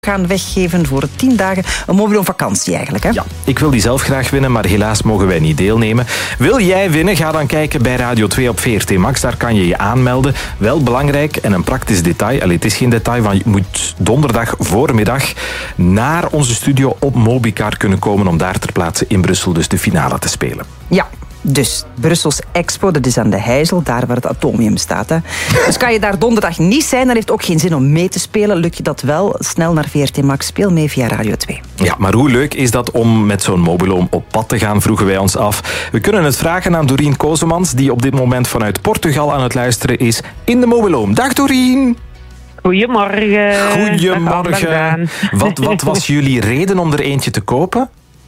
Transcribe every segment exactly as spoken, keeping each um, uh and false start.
gaan weggeven voor tien dagen. Een mobiele vakantie eigenlijk, hè? Ja, ik wil die zelf graag winnen, maar helaas mogen wij niet deelnemen. Wil jij winnen? Ga dan kijken bij Radio twee op V R T Max. Daar kan je je aanmelden. Wel belangrijk en een praktisch detail. Allee, het is geen detail, want je moet donderdag voormiddag naar onze studio op Mobicar kunnen komen om daar ter plaatse in Brussel dus de finale te spelen. Ja. Dus Brussels Expo, dat is aan de Heijzel, daar waar het Atomium staat. Hè. Dus kan je daar donderdag niet zijn, dan heeft het ook geen zin om mee te spelen. Lukt je dat wel, snel naar V R T Max, speel mee via Radio twee. Ja, maar hoe leuk is dat om met zo'n mobiloom op pad te gaan, vroegen wij ons af. We kunnen het vragen aan Doreen Kozemans, die op dit moment vanuit Portugal aan het luisteren is in de mobiloom. Dag Doreen! Goedemorgen. Goedemorgen. Wat, wat was jullie reden om er eentje te kopen?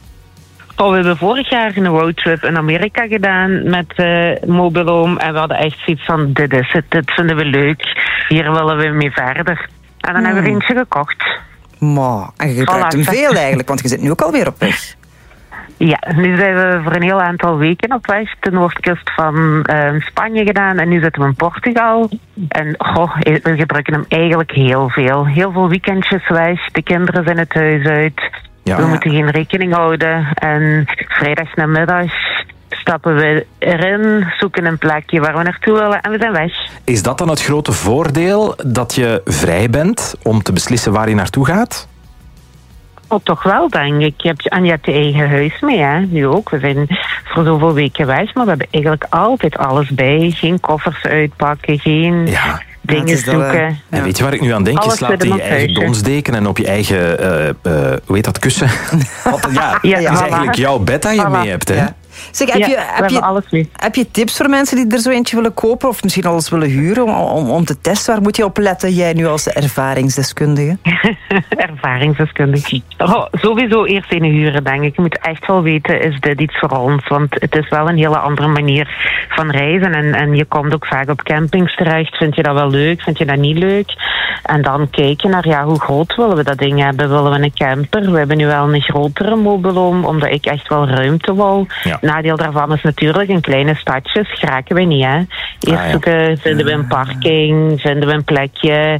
Oh, we hebben vorig jaar een roadtrip in Amerika gedaan met uh, mobiloom. En we hadden echt zoiets van, dit is het, dit vinden we leuk. Hier willen we mee verder. En dan hmm. hebben we er eentje gekocht. Maar, en je gebruikt hem veel eigenlijk, want je zit nu ook alweer op weg. Ja, nu zijn we voor een heel aantal weken op weg. De noordkust van uh, Spanje gedaan en nu zitten we in Portugal. En goh, we gebruiken hem eigenlijk heel veel. Heel veel weekendjes weg, de kinderen zijn het huis uit. Ja, we ja. moeten geen rekening houden. En vrijdagsnamiddag stappen we erin, zoeken een plekje waar we naartoe willen en we zijn weg. Is dat dan het grote voordeel, dat je vrij bent om te beslissen waar je naartoe gaat? Oh, toch wel, denk ik. Je hebt, en je hebt je eigen huis mee, hè? Nu ook. We zijn voor zoveel weken weg, maar we hebben eigenlijk altijd alles bij. Geen koffers uitpakken, geen... Ja. Dingen ja, zoeken. Dat, uh, ja. En weet je waar ik nu aan denk? Alles je slaapt in je eigen donsdeken en op je eigen, uh, uh, hoe heet dat, kussen? Want, ja, ja, het is eigenlijk jouw bed dat je voilà. mee hebt, hè? Ja. Zeg, heb, ja, je, heb, je, alles mee. heb je tips voor mensen die er zo eentje willen kopen of misschien alles willen huren om, om, om te testen? Waar moet je op letten, jij nu als ervaringsdeskundige? Ervaringsdeskundige. Oh, sowieso eerst een huren, denk ik. Je moet echt wel weten, is dit iets voor ons? Want het is wel een hele andere manier van reizen. En, en je komt ook vaak op campings terecht. Vind je dat wel leuk? Vind je dat niet leuk? En dan kijken naar, ja, hoe groot willen we dat ding hebben? Willen we een camper? We hebben nu wel een grotere mobiloom, omdat ik echt wel ruimte wil. Ja. Nadeel daarvan is natuurlijk in kleine stadjes geraken we niet, hè. Eerst ah, ja. zoeken, vinden we een parking, vinden we een plekje,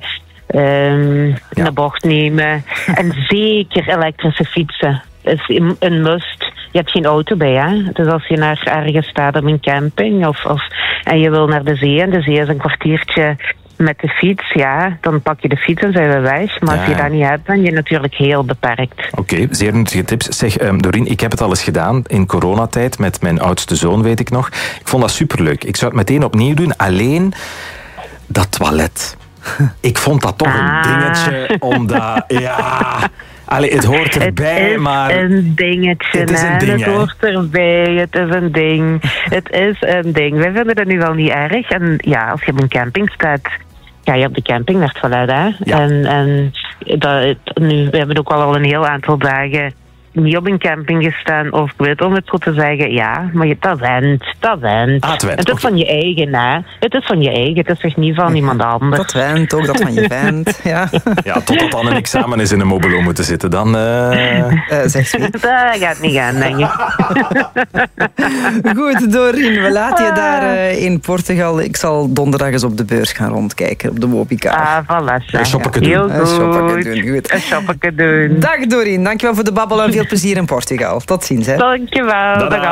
um, ja. een bocht nemen. En zeker elektrische fietsen is een must. Je hebt geen auto bij, hè. Dus als je naar ergens staat op een camping of, of, en je wil naar de zee, en de zee is een kwartiertje met de fiets, ja, dan pak je de fiets en zijn we weg. Maar ja. als je dat niet hebt, ben je natuurlijk heel beperkt. Oké, okay, zeer nuttige tips. Zeg, um, Doreen, ik heb het al eens gedaan in coronatijd met mijn oudste zoon, weet ik nog. Ik vond dat superleuk. Ik zou het meteen opnieuw doen, alleen dat toilet. Ik vond dat toch ah. een dingetje, omdat, ja... Allee, het hoort erbij, het is maar... een dingetje, het is een ding, het hoort erbij, het is een ding. Het is een ding. Wij vinden dat nu wel niet erg. En ja, als je op een camping staat, ga je op de camping naar het toilet, hè. Ja. En, en dat, nu, we hebben ook al een heel aantal dagen niet op een camping gestaan, of ik weet om het zo te zeggen, ja, maar je, dat went, dat went. Ah, het went. Het is okay. van je eigen, hè. Het is van je eigen, het is echt niet van iemand anders. Dat went, ook dat van je vent, ja. Ja, totdat dan een examen is in een mobiloom moeten zitten, dan... Uh... Uh, zeg ze. Dat gaat niet gaan, denk ik. Goed, Doreen, we laten je daar uh, in Portugal. Ik zal donderdag eens op de beurs gaan rondkijken, op de Mobicar. Ah, voilà. Een shoppeke doen. Heel goed. Een shoppeke doen, goed. Een shoppeke doen. Dag Doreen, dankjewel voor de babbel en veel plezier in Portugal. Tot ziens, hè. Dankjewel. Dag.